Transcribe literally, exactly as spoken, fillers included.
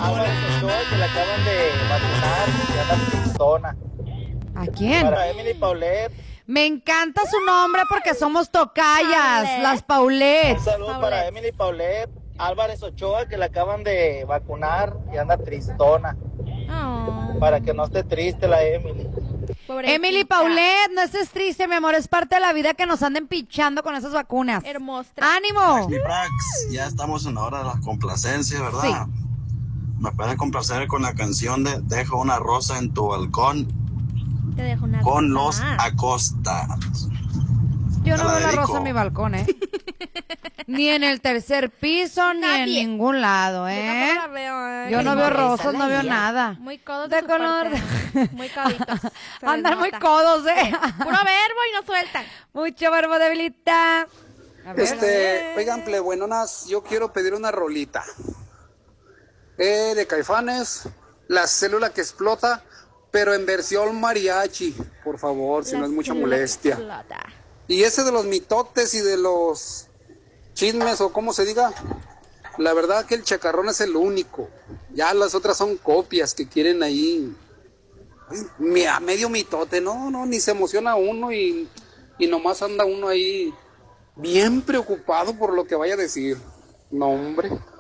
Álvarez Ochoa, que la acaban de vacunar, y anda tristona. ¿A quién? Para Emily Paulette. Me encanta su nombre porque somos tocayas, Paulette. las Paulette. Un saludo Paulette. para Emily Paulette. Álvarez Ochoa, que la acaban de vacunar y anda tristona. Oh, Para que no esté triste la Emily. pobrecita. Emily Paulette, no estés triste, mi amor, es parte de la vida que nos anden pichando con esas vacunas. Hermosa. ¡Ánimo! Mi Brax, ya estamos en la hora de la complacencia, ¿verdad? Sí. Me pueden complacer con la canción de Dejo una rosa en tu balcón Te dejo una con rosa. los Acosta. Yo Te no la veo la dedico. rosa en mi balcón, ¿eh? Ni en el tercer piso, ni Nadie. en ningún lado, Yo ¿eh? tampoco la veo, eh. Yo no veo Esa rosas, la no veo guía. nada. Muy codos De de, su color. parte. Muy coditos. Se les Andan muy nota. codos, ¿eh? Puro verbo y no sueltan. Mucho verbo debilita. A ver. Este, oigan, plebuenonas, yo quiero pedir una rolita. Eh, de Caifanes, La célula que explota, pero en versión mariachi, por favor, si La no es mucha célula que molestia. explota. Y ese de los mitotes y de los chismes o como se diga, la verdad que el chacarrón es el único. Ya las otras son copias que quieren ahí. Mi- A medio mitote, no, no, ni se emociona uno y, y nomás anda uno ahí bien preocupado por lo que vaya a decir. No, hombre.